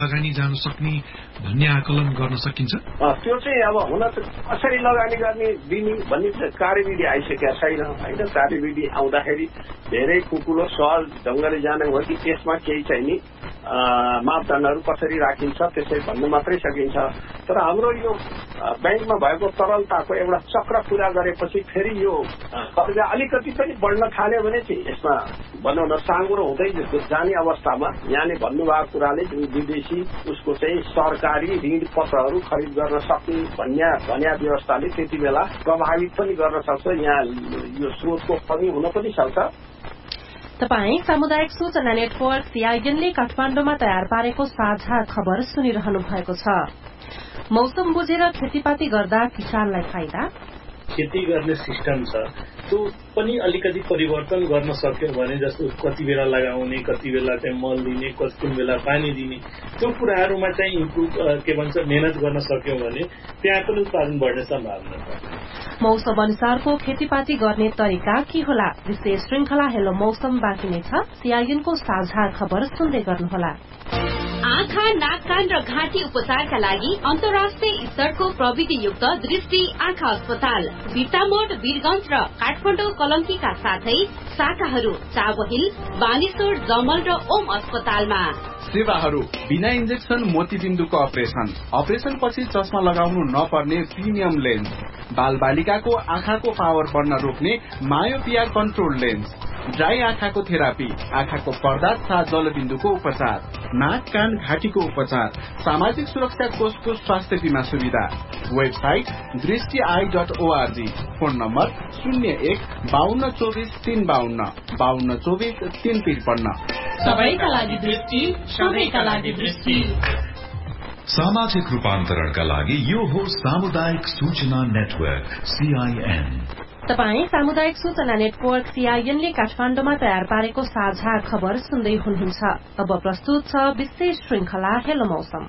लगानी जान सक्ने भन्ने आकलन गर्न सकिन्छ? त्यो चाहिँ अब हुन त कसरी लगानी गर्ने दिने भन्ने कार्यविधि आइसकेका छैन होइन। कार्यविधि आउँदाखेरि धेरै कुकुलो सहज ढङ्गले जाने हो कि त्यसमा केही चाहिँ नि मापदण्डहरू कसरी राखिन्छ त्यसै भन्नु मात्रै सकिन्छ। तर हाम्रो यो ब्याङ्कमा भएको तरलताको एउटा चक्र पूरा गरेपछि फेरि यो कर्जा अलिकति पनि बढ्न थाल्यो भने चाहिँ यसमा भनौँ न साँगुरो हुँदै जाने अवस्थामा यहाँले भन्नुभएको कुराले जुन विदेशी उसको चाहिँ सरकारी ऋण पत्रहरू खरिद गर्न सक्ने भन्ने व्यवस्थाले त्यति बेला प्रभावित पनि गर्न सक्छ। यहाँ यो स्रोतको कमी हुन पनि सक्छ। तपाई सामुदायिक सूचना नेटवर्क सीआईएनले काठमाडौँमा तयार पारेको साझा खबर सुनिरहनु भएको छ। मौसम बुझेर खेतीपाती गर्दा किसानलाई फाइदा। खेती गर्ने सिस्टम छ त्यो पनि अलिकति परिवर्तन गर्न सक्यो भने जस्तो कति बेला लगाउने, कति बेला चाहिँ मल दिने, कुन बेला पानी दिने, त्यो कुराहरूमा चाहिँ इम्प्रुभ के भन्छ मेहनत गर्न सक्यो भने त्यहाँ पनि उत्पादन बढ्ने सम्भावना छ। मौसम अनुसारको खेतीपाती गर्ने तरिका के होला? विशेष श्रृंखला हेलो मौसम बाँकी नै छ। सीआईएनको साझा खबर सुन्दै गर्नुहोला। आँखा, नाक, कान र घाँटी उपचारका लागि अन्तर्राष्ट्रिय स्तरको प्रविधियुक्त दृष्टि आँखा अस्पताल बिर्तामोड, वीरगंज र काठमाडौँ कलंकीका साथै शाखाहरू चाबहिल, बानेश्वर, जमल र ओम अस्पतालमा। सेवाहरू बिना इन्जेक्सन मोतीबिन्दुको अपरेशन पछि चस्मा लगाउनु नपर्ने प्रिमियम लेन्स, बाल बालिकाको आँखाको पावर बढ्न रोक्ने मायोपिया कन्ट्रोल लेन्स, ड्राई आँखाको थेरापी, आँखाको पर्दा तथा जलबिन्दुको उपचार, नाक, कान, घाँटीको उपचार, सामाजिक सुरक्षा कोषको स्वास्थ्य बीमा सुविधा। वेबसाइट दृष्टि.org। Phone number 01-5224-352 5224-353। सबैका लागि दृष्टि, सबैका लागि दृष्टि। सामाजिक रूपान्तरणका लागि यो हो सामुदायिक सूचना नेटवर्क सीआईएन। तपाई सामुदायिक सूचना नेटवर्क सीआईएनले काठमाडौँमा तयार पारेको साझा खबर सुन्दै हुनुहुन्छ। अब प्रस्तुत छ विशेष श्रृंखला हेलो मौसम।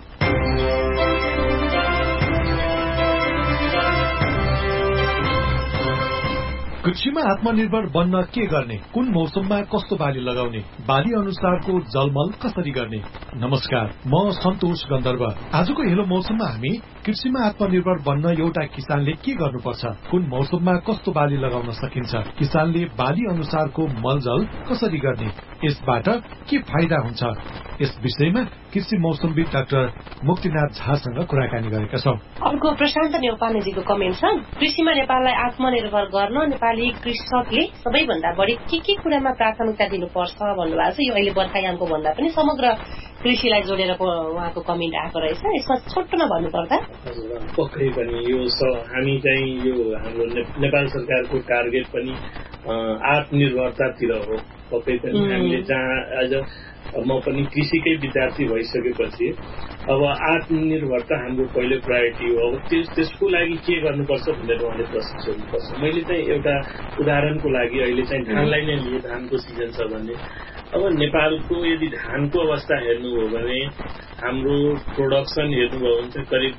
कृषिमा आत्मनिर्भर बन्न के गर्ने, कुन मौसममा कस्तो बाली लगाउने, बाली अनुसारको जलमल कसरी गर्ने। नमस्कार, म सन्तोष गन्धर्व। आजको हेलो मौसममा हामी कृषिमा आत्मनिर्भर बन्न एउटा किसानले के गर्नुपर्छ, कुन मौसममा कस्तो बाली लगाउन सकिन्छ, किसानले बाली अनुसारको मलजल कसरी गर्ने, यसबाट के फाइदा हुन्छ, यस विषयमा कृषि मौसमविद डाक्टर मुक्तिनाथ झासँग कुराकानी गरेका छौं। अर्को प्रशान्त नेपालजीको कमेन्ट छ, कृषिमा नेपाललाई आत्मनिर्भर गर्न नेपाली कृषकले सबैभन्दा बढी के कुरामा प्राथमिकता दिनुपर्छ भन्नुभएको छ। यो अहिले बर्खायामको भन्दा पनि समग्र कृषिलाई जोडेर उहाँको कमेन्ट आएको रहेछ। यसमा छोटोमा भन्नुपर्दा पक्कै पनि यो हामी चाहिँ यो हाम्रो नेपाल सरकारको टार्गेट पनि आत्मनिर्भरतातिर हो। पक्कै पनि हामीले जहाँ आज म पनि कृषिकै विद्यार्थी भइसकेपछि अब आत्मनिर्भरता हाम्रो पहिलो प्रायोरिटी हो। अब त्यसको लागि के गर्नुपर्छ भनेर उहाँले प्रश्न सोध्नुपर्छ। मैले चाहिँ एउटा उदाहरणको लागि अहिले चाहिँ धानलाई नै लिए, धानको सिजन छ भने अब नेपालको यदि धानको अवस्था हेर्नु हो भने हाम्रो प्रोडक्सन हेर्नुभयो भने चाहिँ करिब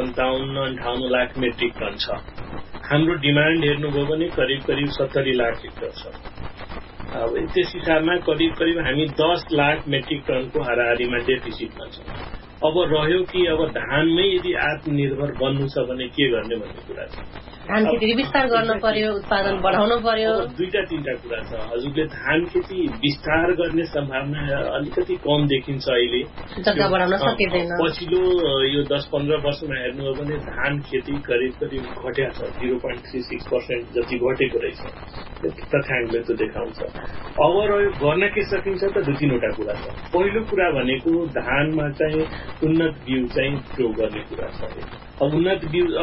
57-58 लाख मेट्रिक टन छ। हाम्रो डिमान्ड हेर्नुभयो भने करिब 70 लाख हेक्टर छ। अब त्यस हिसाबमा करिब हामी 10 लाख मेट्रिक टनको हाराहारीमा डेफिसिटमा छ। अब रह्यो कि अब धानमै यदि आत्मनिर्भर बन्नु छ भने के गर्ने भन्ने कुरा छ। धान खेती विस्तार गर्न पर्यो, उत्पादन बढाउन पर्यो। दुईटा तीनटा कुरा छ। हजुरले धान खेती विस्तार गर्ने सम्भावना अलिकति कम देखिन्छ अहिले, जग्गा बढाउन सकिँदैन। पछिल्लो यो 10-15 वर्षमा हेर्नु हो भने धान खेती करिब घट्या छ, 0.36% जति घटेको रहेछ। तथ्याङ्कले त्यो देखाउँछ। अब रह्यो गर्न के सकिन्छ त दुई तीनवटा कुरा छ। पहिलो कुरा भनेको धानमा चाहिँ उन्नत बिउ चाहिँ प्रयोग गर्ने कुरा छ। अब उन्नत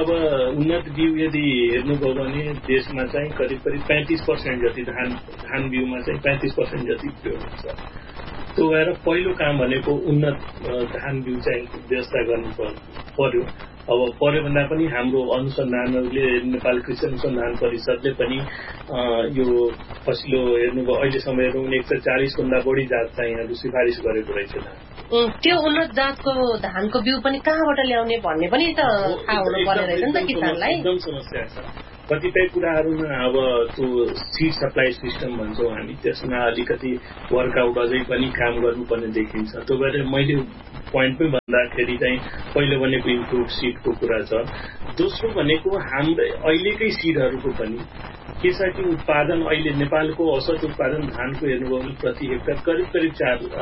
बिउ यदि हेर्नुभयो भने देशमा चाहिँ करिब 35% जति धान बिउमा चाहिँ 35% जति प्रयोग हुन्छ। त्यो भएर पहिलो काम भनेको उन्नत धान बिउ चाहिँ व्यवस्था गर्नु पर्यो। अब पर्यो भन्दा पनि हाम्रो अनुसन्धानहरूले नेपाल कृषि अनुसन्धान परिषदले पनि यो पछिल्लो हेर्नुभयो अहिलेसम्म हेर्नु 140 भन्दा बढी जात चाहिँ यहाँले सिफारिस गरेको रहेछ। त्यो उन्नत जातको धानको बिउ पनि कहाँबाट ल्याउने भन्ने पनि त थाहा हुनु पर्ने रहेछ नि त किसानलाई। एकदम समस्या छ। कतिपय कुराहरूमा अब त्यो सीड सप्लाई सिस्टम भन्छौँ हामी, त्यसमा अलिकति वर्कआउट अझै पनि काम गर्नुपर्ने देखिन्छ। त्यो भएर मैले पोइन्टमै भन्दाखेरि चाहिँ पहिलो भनेको इम्प्रुभ सिडको कुरा छ। दोस्रो भनेको हाम्रो अहिलेकै सिडहरूको पनि के छ कि उत्पादन अहिले नेपालको औसत उत्पादन धानको हेर्नुभयो भने प्रति हेक्टर करिब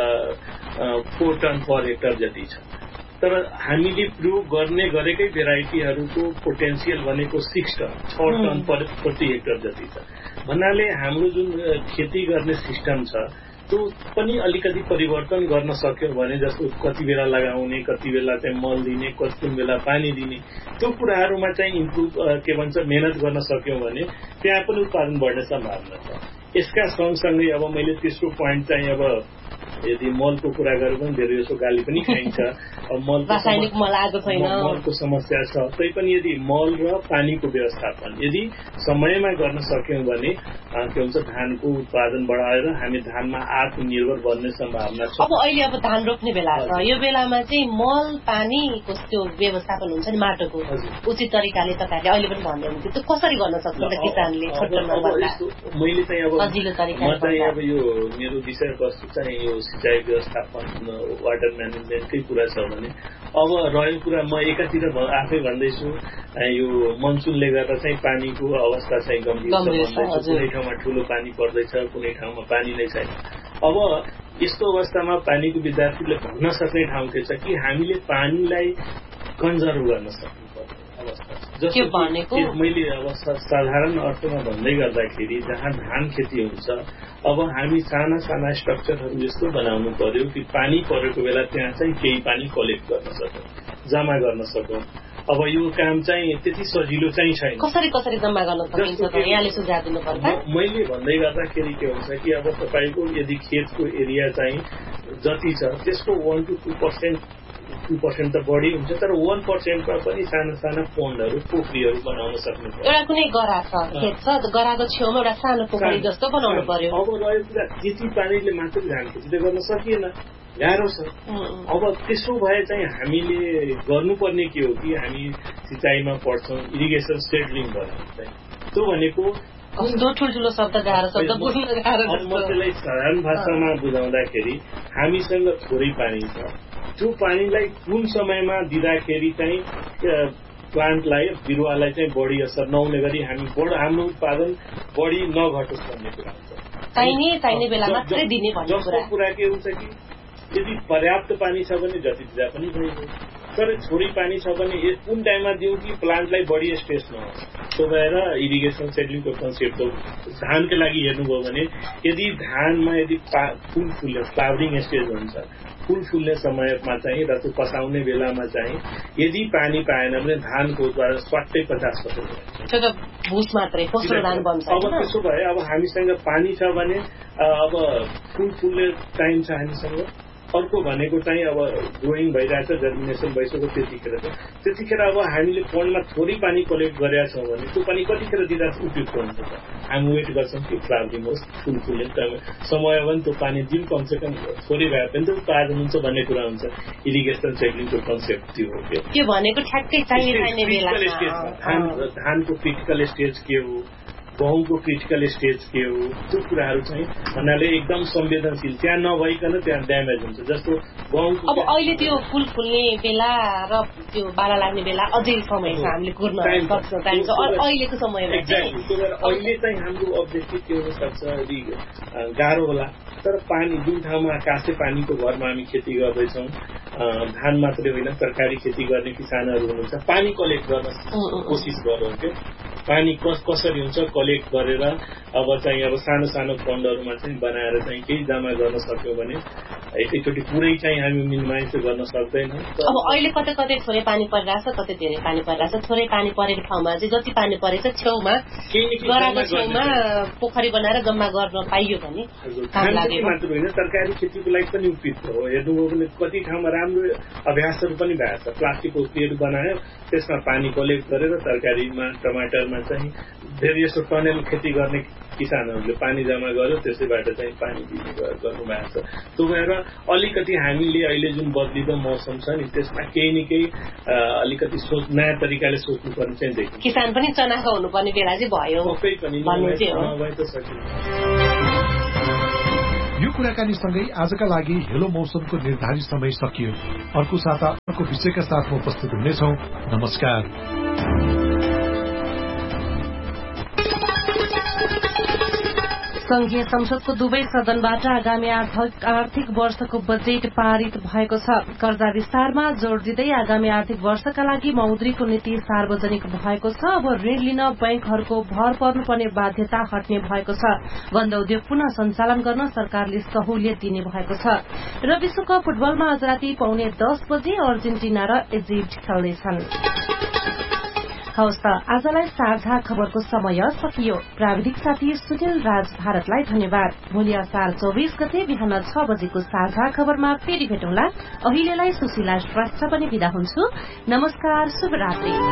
4 टन पर हेक्टर जति छ। तर हामीले प्रयोग गर्ने गरेकै भेराइटीहरूको पोटेन्सियल भनेको 6 टन प्रति हेक्टर जति छ। भन्नाले हाम्रो जुन खेती गर्ने सिस्टम छ त्यो पनि अलिकति परिवर्तन गर्न सक्यो भने, जस्तो कति बेला लगाउने, कति बेला चाहिँ मल दिने, कति बेला पानी दिने, त्यो कुराहरूमा चाहिँ इम्प्रुभ के भन्छ मेहनत गर्न सक्यौं भने त्यहाँ पनि उत्पादन बढ्ने सम्भावना छ। यसका सँगसँगै अब मैले तेस्रो पोइन्ट चाहिँ अब यदि मलको कुरा गरे पनि धेरै जसो गाली पनि खाइन्छ। अब रासायनिक मल आएको छैन, मलको समस्या छ। तैपनि यदि मल र पानीको व्यवस्थापन यदि समयमा गर्न सक्यौं भने के हुन्छ धानको उत्पादन बढाएर हामी धानमा आत्मनिर्भर बन्ने सम्भावना छ। अब धान रोप्ने बेला छ, यो बेलामा चाहिँ मल पानीको त्यो व्यवस्थापन हुन्छ नि माटोको उचित तरिकाले तपाईहरुले अहिले पनि भन्दै हुनुहुन्थ्यो, त्यो कसरी गर्न सक्छ त किसानले छोटो नभन्दा? मैले चाहिँ अब सजिलो तरिकाले अब यो मेरो विषयवस्तु चाहिँ यो सिँचाइ व्यवस्थापन वाटर म्यानेजमेन्टकै कुरा छ भने अब रहेको कुरा म एकातिर आफै भन्दैछु यो मनसुनले गर्दा चाहिँ पानीको अवस्था चाहिँ गम्भीर छ। कुनै ठाउँमा ठूलो पानी पर्दैछ, कुनै ठाउँमा पानी नै छैन। अब यस्तो अवस्थामा पानीको विद्यार्थीले भन्न सक्ने ठाउँ के छ कि हामीले पानीलाई कन्जर्भ गर्न सक्नुपर्ने अवस्था छ। जस्तो मैले अब साधारण अर्थमा भन्दै गर्दाखेरि जहाँ धान खेती हुन्छ अब हामी साना साना स्ट्रक्चरहरू यस्तो बनाउनु पर्यो कि पानी परेको बेला त्यहाँ चाहिँ केही पानी कलेक्ट गर्न सकौँ, जम्मा गर्न सकौँ। अब यो काम चाहिँ त्यति सजिलो चाहिँ छैन। कसरी जम्मा गर्न सकिन्छ त यहाँले सुझाव दिनु पर्छ? मैले भन्दै गर्दाखेरि के हुन्छ कि अब तपाईको यदि खेतको एरिया चाहिँ जति छ त्यसको 1 to 2% त बढी हुन्छ, तर 1% मा पनि साना साना पोन्डहरू पोखरीहरू बनाउन सक्नुपर्छ। एउटा कुनै गरा छ, खेत छ, गराको छेउमा एउटा सानो पोखरी जस्तो बनाउनु पर्यो। अब रह्यो कुरा त्यति पानीले मात्र धान खेती गर्न सकिएन, गाह्रो छ। अब त्यसो भए चाहिँ हामीले गर्नुपर्ने के हो कि हामी सिँचाइमा पढ्छौँ इरिगेसन सेडलिङ बनाउँछ। त्यो भनेको ठुल्ठुलो शब्द गाह्रो शब्द बुझ्न गाह्रो। म त्यसलाई साधारण भाषामा बुझाउँदाखेरि हामीसँग थोरै पानी छ, त्यो पानीलाई कुन समयमा दिँदाखेरि चाहिँ प्लान्टलाई बिरुवालाई चाहिँ बढी असर नहुने गरी हाम्रो उत्पादन बढी नघटोस् भन्ने कुरा हुन्छ। चाहिने बेला मात्रै दिने भन्ने कुरा के हुन्छ कि यदि पर्याप्त पानी छ भने जति दिँदा पनि भइगयो, तर थोरै पानी छ भने कुन टाइममा दिउँ कि प्लान्टलाई बढी स्पेस नहोस्। त्यो भएर इरिगेसन सेडलिङको कन्सेप्ट हो। धानको लागि हेर्नुभयो भने यदि धानमा यदि फुल फुल्ने फ्लावरिङ स्टेज हुन्छ, फुल फुल्ने समयमा चाहिँ र त्यो पसाउने बेलामा चाहिँ यदि पानी पाएन भने धानको उत्पादन स्वाट्टै 50% भुस मात्रै खोस्रो धान बन्छ। अब त्यसो भए अब हामीसँग पानी छ भने अब फुल फुल्ने टाइम छ हामीसँग, अर्को भनेको चाहिँ अब ग्रोइङ भइरहेछ, जर्मिनेसन भइसक्यो त्यतिखेर अब हामीले पोन्डमा थोरै पानी कलेक्ट गरेका छौँ भने त्यो पानी कतिखेर दिँदा उपयुक्त हुन्छ त? हामी वेट गर्छौँ कि फ्लावरिङ होस्, फुल फुल्ने समय हो भने त्यो पानी दिउँ, कमसेकम थोरै भए पनि त उत्पादन हुन्छ भन्ने कुरा हुन्छ। इरिगेसन सेडलिङको कन्सेप्ट त्यो हो। त्यो भनेको ठ्याक्कै चाहिने बेला धानको क्रिटिकल स्टेज के हो, गहुँको क्रिटिकल स्टेज के हो, त्यो कुराहरू चाहिँ भन्नाले एकदम संवेदनशील, त्यहाँ नभइकन त्यहाँ ड्यामेज हुन्छ। जस्तो गहुँको अब अहिले त्यो फुल फुल्ने बेला र त्यो बाला लाग्ने बेला अझै समय छ, हामीले कुर्न सक्छ अहिलेको समयमा। अहिले चाहिँ हाम्रो अब्जेक्टिभ के हुन सक्छ, यदि गाह्रो होला तर पानी जुन ठाउँमा आकाशे पानीको भरमा हामी खेती गर्दैछौँ, धान मात्रै होइन तरकारी खेती गर्ने किसानहरू हुनुहुन्छ, पानी कलेक्ट गर्न कोसिस गरौँ। के पानी कसरी हुन्छ कलेक्ट गरेर अब चाहिँ अब सानो सानो फन्डहरूमा चाहिँ बनाएर चाहिँ केही जम्मा गर्न सक्यौँ भने एकैचोटि पुरै चाहिँ हामी मिनिमाइज गर्न सक्दैन। अब अहिले कतै कतै थोरै पानी परिरहेछ, कतै धेरै पानी परिरहेछ। थोरै पानी परेको ठाउँमा चाहिँ जति पानी परेछ छेउमा गराको छेउमा पोखरी बनाएर जम्मा गर्न पाइयो भने मात्र होइन तरकारी खेतीको लागि पनि उपयुक्त हो। हेर्नुभयो भने कति ठाउँमा राम्रो अभ्यासहरू पनि भएको छ, प्लास्टिक पोखरीहरू बनायो त्यसमा पानी कलेक्ट गरेर तरकारीमा टमाटरमा चाहिँ धेरै जस्तो टनेल खेती गर्ने किसानहरूले पानी जम्मा गर्यो त्यसैबाट चाहिँ पानी दिने गर्नु भएको छ। त्यो भएर अलिकति हामीले अहिले जुन बदलिदो मौसम छ नि त्यसमा केही न केही अलिकति नयाँ तरिकाले सोच्नुपर्ने चाहिँ देखिन्छ। किसान पनि चनाखो हुनुपर्ने बेला चाहिँ भयो पक्कै पनि नभए त सकिन्छ। यो कुराकानीसँगै आजका लागि हेलो मौसमको निर्धारित समय सकियो। अर्को साता अर्को विषयका साथमा उपस्थित हुनेछौँ। नमस्कार। संघीय संसदको दुवै सदनबाट आगामी आर्थिक वर्षको बजेट पारित भएको छ। कर्जा विस्तारमा जोड़ दिँदै आगामी आर्थिक वर्षका लागि मौद्रिकको नीति सार्वजनिक भएको छ। अब ऋण लिन बैंकहरूको भर पर्नुपर्ने बाध्यता हट्ने भएको छ। बन्द उद्योग पुनः सञ्चालन गर्न सरकारले सहुलियत दिने भएको छ। र विश्वकप फुटबलमा आज राति 9:30 बजे अर्जेन्टिना र इजिप्ट खेल्नेछन्। हवस् त आजलाई साझा खबरको समय सकियो। प्राविधिक साथी सुनिल राज भारतलाई धन्यवाद। भोलि असार 24 गते बिहान 6 बजेको साझा खबरमा फेरि भेटौँला। अहिलेलाई सुशीला श्रेष्ठ पनि बिदा हुन्छु। नमस्कार, शुभरात्रि।